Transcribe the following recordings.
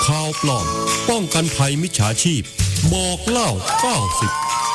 ข่าวปลอมป้องกันภัยมิจฉาชีพบอกเล่า90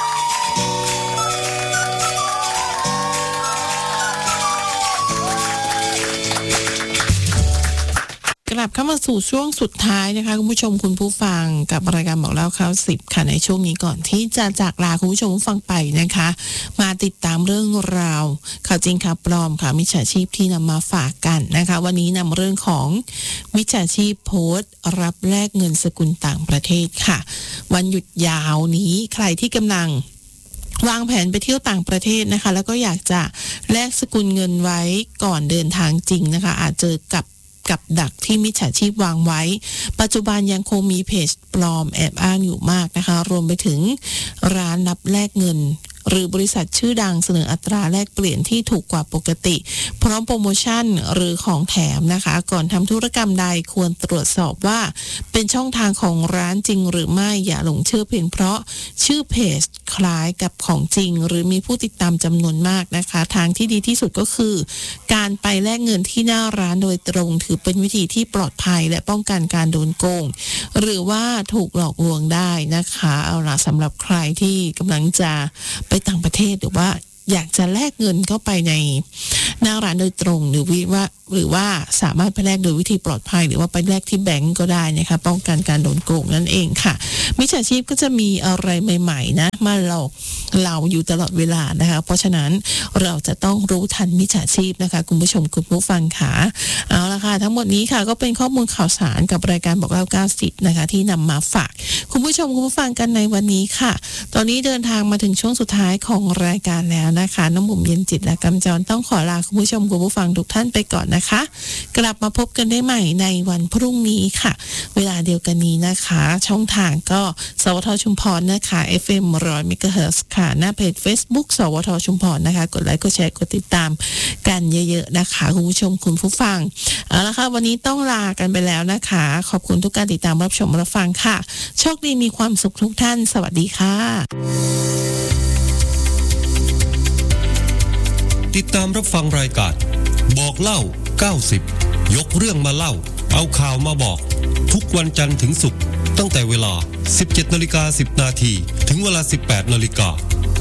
กลับเข้ามาสู่ช่วงสุดท้ายนะคะคุณผู้ชมคุณผู้ฟังกับรายการบอกเล่าข่าว10ค่ะในช่วงนี้ก่อนที่จะจากลาคุณผู้ชมผู้ฟังไปนะคะมาติดตามเรื่องราวข่าวจริงข่าวปลอมค่ะมิจฉาชีพที่นำมาฝากกันนะคะวันนี้นำเรื่องของมิจฉาชีพโพสต์รับแลกเงินสกุลต่างประเทศค่ะวันหยุดยาวนี้ใครที่กำลังวางแผนไปเที่ยวต่างประเทศนะคะแล้วก็อยากจะแลกสกุลเงินไว้ก่อนเดินทางจริงนะคะอาจเจอกับดักที่มิจฉาชีพวางไว้ปัจจุบันยังคงมีเพจปลอมแอบอ้างอยู่มากนะคะรวมไปถึงร้านรับแลกเงินหรือบริษัทชื่อดังเสนออัตราแลกเปลี่ยนที่ถูกกว่าปกติพร้อมโปรโมชั่นหรือของแถมนะคะก่อนทำธุรกรรมใดควรตรวจสอบว่าเป็นช่องทางของร้านจริงหรือไม่อย่าหลงเชื่อเพียงเพราะชื่อเพจคล้ายกับของจริงหรือมีผู้ติดตามจำนวนมากนะคะทางที่ดีที่สุดก็คือการไปแลกเงินที่หน้าร้านโดยตรงถือเป็นวิธีที่ปลอดภัยและป้องกันการโดนโกงหรือว่าถูกหลอกลวงได้นะคะเอาล่ะสำหรับใครที่กำลังจะไปต่างประเทศหรือว่าอยากจะแลกเงินเข้าไปในหน้าร้านโดยตรงหรือว่าสามารถไปแลกโดยวิธีปลอดภัยหรือว่าไปแลกที่แบงก์ก็ได้นะคะป้องกันการโดนโกงนั่นเองค่ะมิจฉาชีพก็จะมีอะไรใหม่ๆนะมาหลอกเราอยู่ตลอดเวลานะคะเพราะฉะนั้นเราจะต้องรู้ทันมิจฉาชีพนะคะคุณผู้ชมคุณผู้ฟังค่ะเอาละค่ะทั้งหมดนี้ค่ะก็เป็นข้อมูลข่าวสารกับรายการบอกเล่า90นะคะที่นำมาฝากคุณผู้ชมคุณผู้ฟังกันในวันนี้ค่ะตอนนี้เดินทางมาถึงช่วงสุดท้ายของรายการแล้วนะคะน้ำบุ๋มเย็นจิตและกำจรต้องขอลาคุณผู้ชมคุณผู้ฟังทุกท่านไปก่อนนะคะกลับมาพบกันได้ใหม่ในวันพรุ่งนี้ค่ะเวลาเดียวกันนี้นะคะช่องทางก็สวทชุมพรนะคะ FM 100 MHz ค่ะหน้าเพจ Facebook สวทชุมพรนะคะกดไลค์กดแชร์กดติดตามกันเยอะๆนะคะคุณผู้ชมคุณผู้ฟังเอาละค่ะวันนี้ต้องลากันไปแล้วนะคะขอบคุณทุกการติดตามรับชมรับฟังค่ะโชคดีมีความสุขทุกท่านสวัสดีค่ะติดตามรับฟังรายการบอกเล่า90ยกเรื่องมาเล่าเอาข่าวมาบอกทุกวันจันทร์ถึงศุกร์ตั้งแต่เวลา 17:10 น.ถึงเวลา 18:00 น.ท